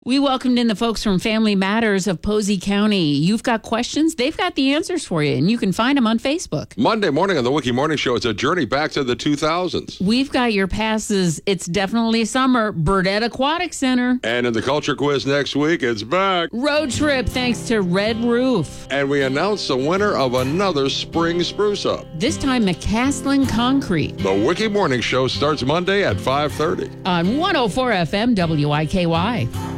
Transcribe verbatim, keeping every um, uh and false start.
We welcomed in the folks from Family Matters of Posey County. You've got questions, they've got the answers for you, and you can find them on Facebook. Monday morning on the Wiki Morning Show, it's a journey back to the two thousands. We've got your passes. It's definitely summer. Burdett Aquatic Center. And in the Culture Quiz next week, it's back. Road trip thanks to Red Roof. And we announce the winner of another Spring Spruce Up. This time, McCaslin Concrete. The Wiki Morning Show starts Monday at five thirty. On one oh four F M W I K Y.